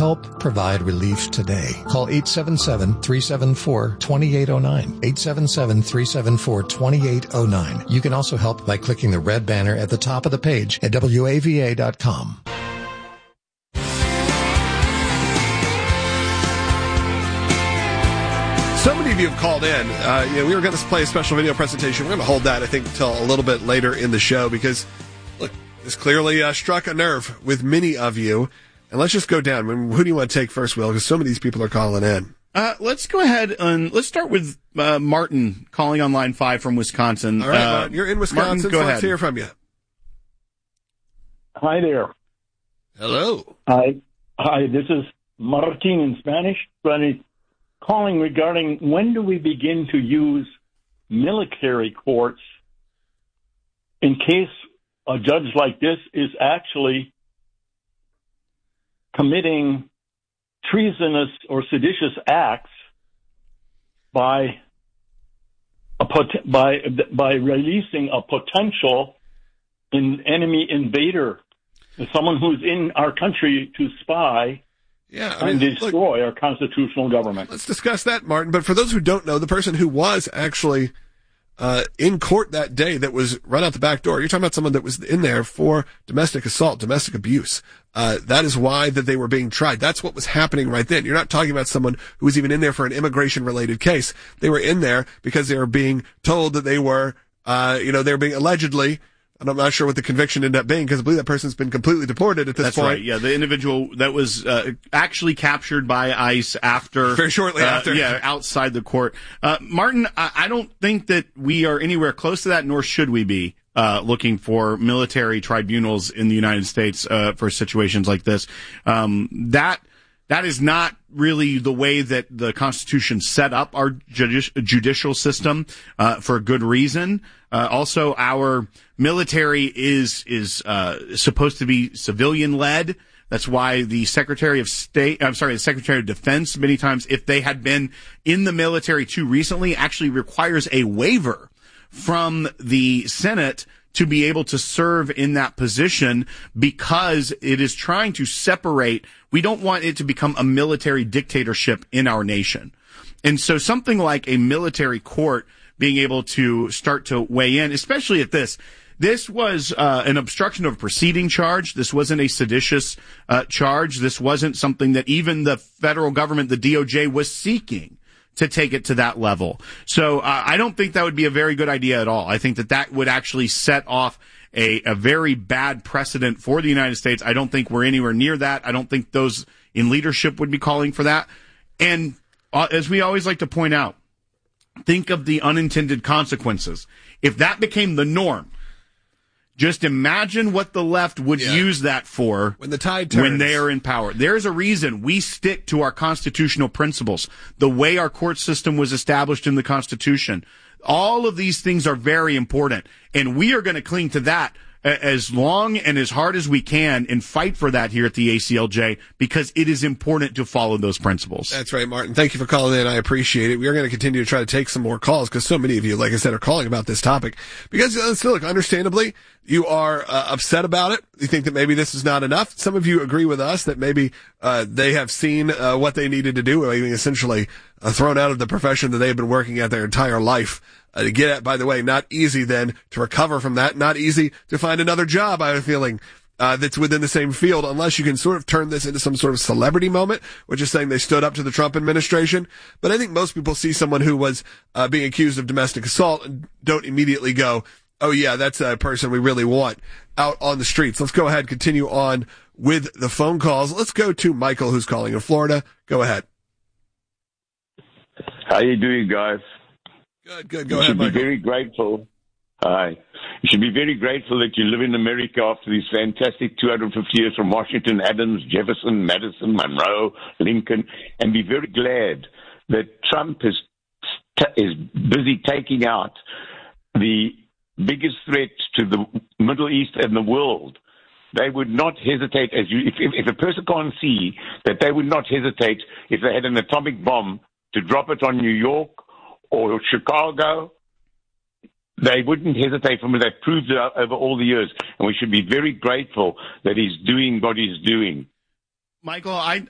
Help provide relief today. Call 877-374-2809. 877-374-2809. You can also help by clicking the red banner at the top of the page at WAVA.com. So many of you have called in. We were going to play a special video presentation. We're going to hold that, I think, until a little bit later in the show because, look, this clearly struck a nerve with many of you. And let's just go down. Who do you want to take first, Will? Because so many of these people are calling in. Let's go ahead and let's start with Martin calling on line 5 from Wisconsin. All right, Martin, you're in Wisconsin, Martin, go ahead. Let's hear from you. Hi there. Hello. Hi, this is Martin in Spanish, but I'm calling regarding when do we begin to use military courts in case a judge like this is actually committing treasonous or seditious acts by releasing a potential enemy invader, someone who's in our country to spy and destroy our constitutional government. Let's discuss that, Martin. But for those who don't know, the person who was actually in court that day that was run out the back door, you're talking about someone that was in there for domestic assault, domestic abuse. That is why that they were being tried. That's what was happening right then. You're not talking about someone who was even in there for an immigration-related case. They were in there because they were being told that they were, they were being allegedly, and I'm not sure what the conviction ended up being because I believe that person's been completely deported at this point. That's right. Yeah, the individual that was actually captured by ICE after very shortly after. Yeah, outside the court. Martin, I don't think that we are anywhere close to that, nor should we be looking for military tribunals in the United States for situations like this. That is not really the way that the Constitution set up our judicial system for a good reason. Also, our military is supposed to be civilian led. That's why the Secretary of Defense, many times, if they had been in the military too recently, actually requires a waiver from the Senate to be able to serve in that position because it is trying to separate. We don't want it to become a military dictatorship in our nation. And so something like a military court being able to start to weigh in, especially at this was an obstruction of proceeding charge. This wasn't a seditious charge. This wasn't something that even the federal government, the DOJ, was seeking to take it to that level. So I don't think that would be a very good idea at all. I think that would actually set off a very bad precedent for the United States. I don't think we're anywhere near that. I don't think those in leadership would be calling for that. And as we always like to point out, think of the unintended consequences. If that became the norm, just imagine what the left would use that for when the tide turns, when they are in power. There's a reason we stick to our constitutional principles, the way our court system was established in the Constitution. All of these things are very important, and we are going to cling to that as long and as hard as we can and fight for that here at the ACLJ because it is important to follow those principles. That's right, Martin. Thank you for calling in. I appreciate it. We are going to continue to try to take some more calls because so many of you, like I said, are calling about this topic because, look, understandably, you are upset about it. You think that maybe this is not enough. Some of you agree with us that maybe they have seen what they needed to do, being essentially thrown out of the profession that they've been working at their entire life. To get at, by the way, not easy then to recover from that, not easy to find another job, I have a feeling, that's within the same field, unless you can sort of turn this into some sort of celebrity moment, which is saying they stood up to the Trump administration. But I think most people see someone who was being accused of domestic assault and don't immediately go, oh yeah, that's a person we really want out on the streets. Let's go ahead and continue on with the phone calls. Let's go to Michael, who's calling in Florida. Go ahead. How you doing, guys? Good. Go ahead, Michael. You should be very grateful. Hi. You should be very grateful that you live in America after these fantastic 250 years from Washington, Adams, Jefferson, Madison, Monroe, Lincoln, and be very glad that Trump is busy taking out the biggest threat to the Middle East and the world. They would not hesitate, if a person can't see that they would not hesitate if they had an atomic bomb to drop it on New York or Chicago. They wouldn't hesitate from it. They've proved it over all the years. And we should be very grateful that he's doing what he's doing. Michael, I